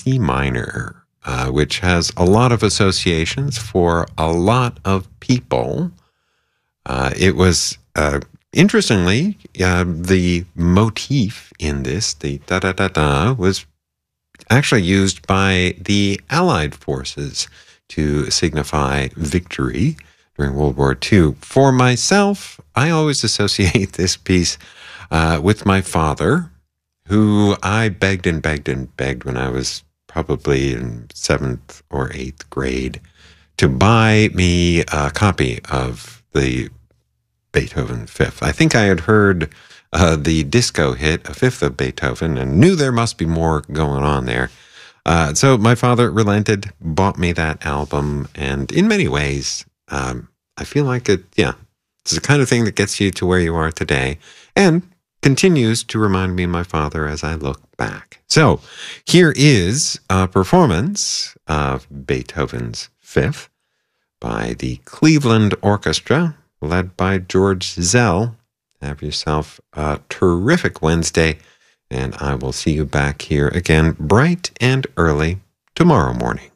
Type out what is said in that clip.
C minor, which has a lot of associations for a lot of people. It was, interestingly, the motif in this, the da-da-da-da, was actually used by the Allied forces to signify victory during World War II. For myself, I always associate this piece with my father, who I begged and begged and begged when I was probably in 7th or 8th grade to buy me a copy of the Beethoven Fifth. I think I had heard the disco hit, A Fifth of Beethoven, and knew there must be more going on there. So my father relented, bought me that album, and in many ways, I feel like it's the kind of thing that gets you to where you are today, and continues to remind me of my father as I look back. So here is a performance of Beethoven's Fifth by the Cleveland Orchestra, led by George Zell. Have yourself a terrific Wednesday, and I will see you back here again bright and early tomorrow morning.